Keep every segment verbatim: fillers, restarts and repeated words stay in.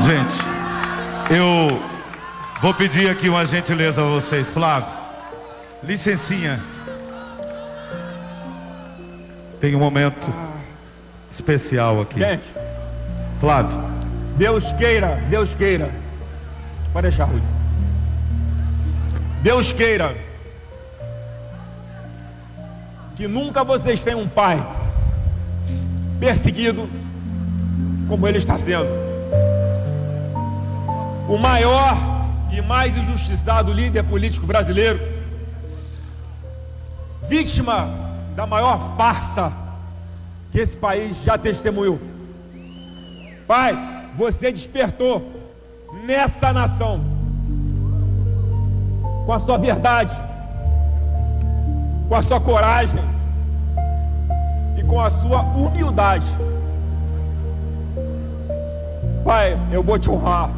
Gente, eu vou pedir aqui uma gentileza a vocês. Flávio, licencinha. Tem um momento especial aqui. Gente, Flávio. Deus queira, Deus queira. Pode deixar, Rui. Deus queira que nunca vocês tenham um pai perseguido como ele está sendo. O maior e mais injustiçado líder político brasileiro, vítima da maior farsa que esse país já testemunhou. Pai, você despertou nessa nação com a sua verdade, com a sua coragem e com a sua humildade. Pai, eu vou te honrar.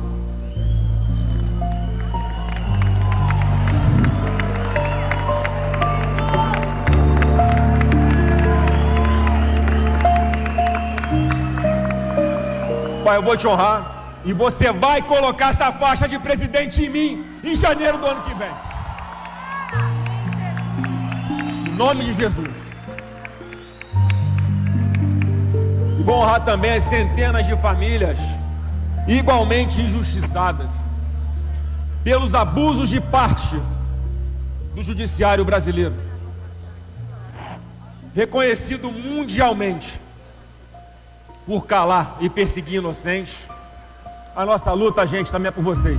Pai, eu vou te honrar. E você vai colocar essa faixa de presidente em mim em janeiro do ano que vem. Em nome de Jesus. E vou honrar também as centenas de famílias igualmente injustiçadas pelos abusos de parte do judiciário brasileiro, reconhecido mundialmente por calar e perseguir inocentes. A nossa luta, gente, também é por vocês.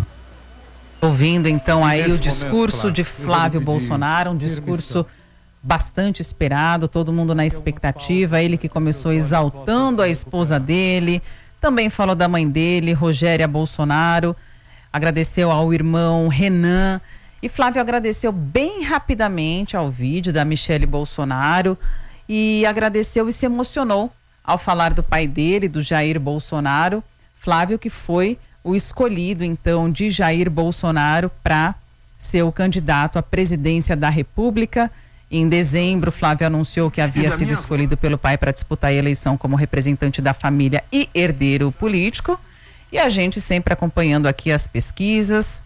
Ouvindo então aí Nesse o discurso momento, de Flávio Bolsonaro, um discurso bastante esperado, todo mundo na expectativa. Ele que começou exaltando a esposa dele, também falou da mãe dele, Rogéria Bolsonaro, agradeceu ao irmão Renan. E Flávio agradeceu bem rapidamente ao vídeo da Michele Bolsonaro e agradeceu e se emocionou ao falar do pai dele, do Jair Bolsonaro. Flávio que foi o escolhido, então, de Jair Bolsonaro para ser o candidato à presidência da República. Em dezembro, Flávio anunciou que havia sido escolhido pelo pai para disputar a eleição como representante da família e herdeiro político. E a gente sempre acompanhando aqui as pesquisas.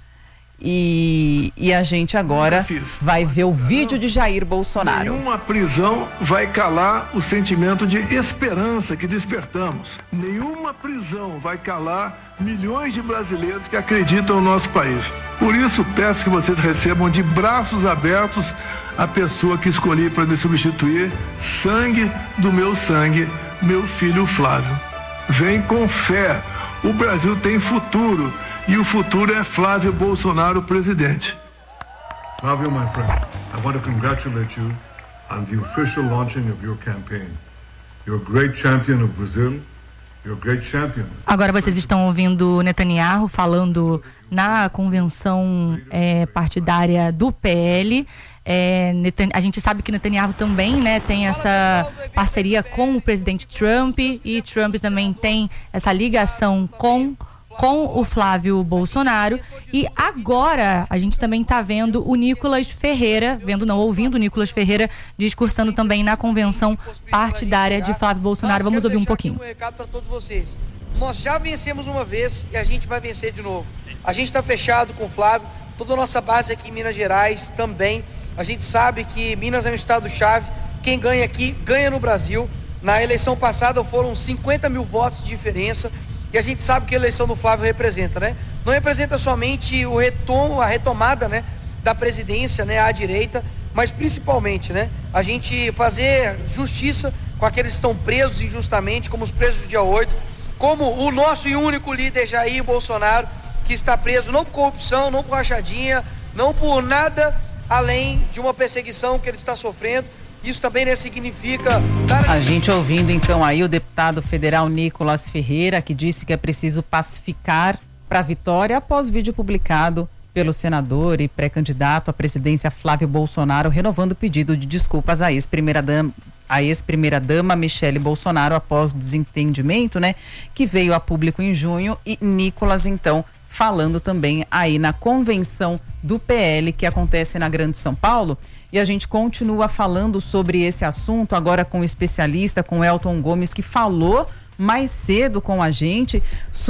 E, e a gente agora vai ver o vídeo de Jair Bolsonaro. Nenhuma prisão vai calar o sentimento de esperança que despertamos. Nenhuma prisão vai calar milhões de brasileiros que acreditam no nosso país. Por isso, peço que vocês recebam de braços abertos a pessoa que escolhi para me substituir, sangue do meu sangue, meu filho Flávio. Vem com fé. O Brasil tem futuro. E o futuro é Flávio Bolsonaro, presidente. Flávio, my friend, I want to congratulate you on the official launching of your campaign. You're a great champion of Brazil. You're a great champion. Agora vocês estão ouvindo Netanyahu falando na convenção é, partidária do P L. É, a gente sabe que Netanyahu também, né, tem essa parceria com o presidente Trump, e Trump também tem essa ligação com com o Flávio Bolsonaro. E agora a gente também está vendo o Nicolas Ferreira, vendo não, ouvindo o Nicolas Ferreira discursando também na convenção partidária de Flávio Bolsonaro. Vamos ouvir um pouquinho. Um recado para todos vocês. Nós já vencemos uma vez e a gente vai vencer de novo. A gente está fechado com o Flávio, toda a nossa base aqui em Minas Gerais também. A gente sabe que Minas é um estado-chave. Quem ganha aqui, ganha no Brasil. Na eleição passada foram cinquenta mil votos de diferença. E a gente sabe que a eleição do Flávio representa, né? Não representa somente o retom, a retomada, né, da presidência, né, à direita, mas principalmente, né, a gente fazer justiça com aqueles que estão presos injustamente, como os presos do dia oito, como o nosso e único líder Jair Bolsonaro, que está preso não por corrupção, não por rachadinha, não por nada além de uma perseguição que ele está sofrendo. Isso também, né, significa... A gente ouvindo então aí o deputado federal Nicolas Ferreira, que disse que é preciso pacificar para a vitória após vídeo publicado pelo senador e pré-candidato à presidência Flávio Bolsonaro, renovando o pedido de desculpas à ex-primeira-dama, a ex-primeira-dama Michele Bolsonaro após o desentendimento, né, que veio a público em junho. E Nicolas então falando também aí na convenção do P L que acontece na Grande São Paulo. E a gente continua falando sobre esse assunto agora com o especialista, com Elton Gomes, que falou mais cedo com a gente sobre